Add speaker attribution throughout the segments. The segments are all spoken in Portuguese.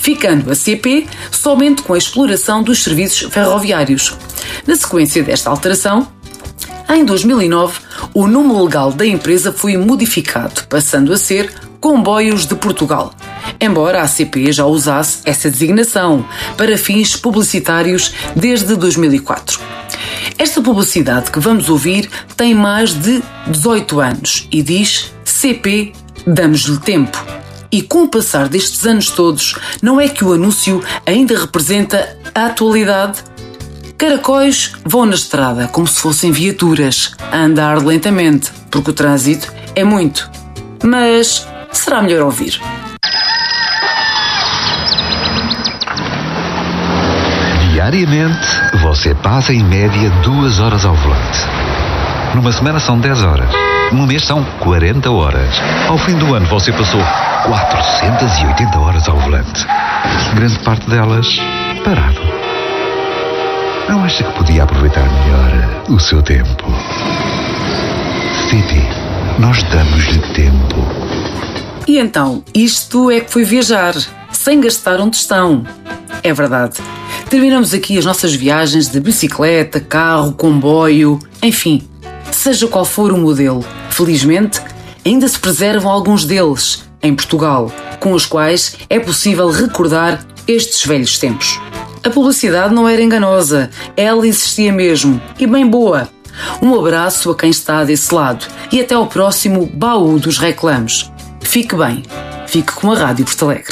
Speaker 1: ficando a CP somente com a exploração dos serviços ferroviários. Na sequência desta alteração, em 2009, o nome legal da empresa foi modificado, passando a ser Comboios de Portugal, embora a ACP já usasse essa designação para fins publicitários desde 2004. Esta publicidade que vamos ouvir tem mais de 18 anos e diz CP, damos-lhe tempo. E com o passar destes anos todos, não é que o anúncio ainda representa a atualidade? Caracóis vão na estrada como se fossem viaturas, a andar lentamente, porque o trânsito é muito. Mas será melhor ouvir.
Speaker 2: Diariamente, você passa em média 2 horas ao volante. Numa semana são 10 horas. Num mês são 40 horas. Ao fim do ano você passou 480 horas ao volante. Grande parte delas parado. Não acha que podia aproveitar melhor o seu tempo? CP, nós damos-lhe tempo.
Speaker 1: E então, isto é que foi viajar, sem gastar um tostão. É verdade. Terminamos aqui as nossas viagens de bicicleta, carro, comboio, enfim, seja qual for o modelo. Felizmente, ainda se preservam alguns deles, em Portugal, com os quais é possível recordar estes velhos tempos. A publicidade não era enganosa, ela existia mesmo, e bem boa. Um abraço a quem está desse lado e até ao próximo Baú dos Reclamos. Fique bem, fique com a Rádio Porto Alegre.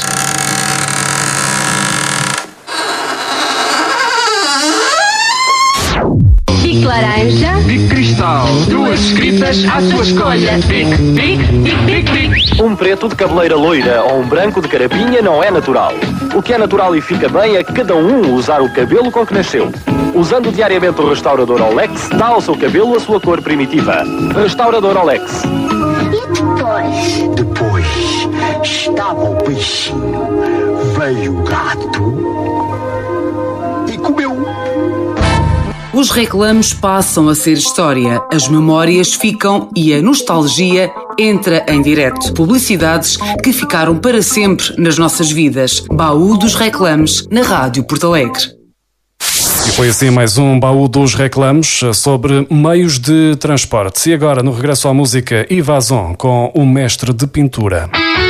Speaker 3: Bic laranja,
Speaker 4: Bic cristal, 2 escritas à sua escolha. Bic, bic, bic, bic, bic.
Speaker 5: Um preto de cabeleira loira ou um branco de carapinha não é natural. O que é natural e fica bem é cada um usar o cabelo com que nasceu. Usando diariamente o restaurador Olex, dá ao seu cabelo a sua cor primitiva. Restaurador Olex.
Speaker 3: e depois?
Speaker 6: Depois estava o peixinho, veio o gato e comeu.
Speaker 1: Os reclamos passam a ser história, as memórias ficam e a nostalgia entra em direto. Publicidades que ficaram para sempre nas nossas vidas. Baú dos Reclamos, na Rádio Porto Alegre.
Speaker 7: E foi assim mais um Baú dos Reclamos sobre meios de transporte. E agora, no regresso à música, Ivazon com o Mestre de Pintura.